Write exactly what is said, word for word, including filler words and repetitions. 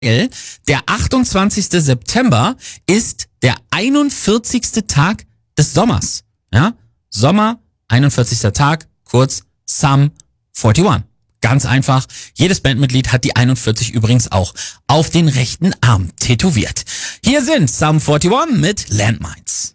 Der achtundzwanzigste September ist der einundvierzigste Tag des Sommers. Ja? Sommer, einundvierzigster Tag, kurz Sum einundvierzig. Ganz einfach. Jedes Bandmitglied hat die einundvierzig übrigens auch auf den rechten Arm tätowiert. Hier sind Sum einundvierzig mit Landmines.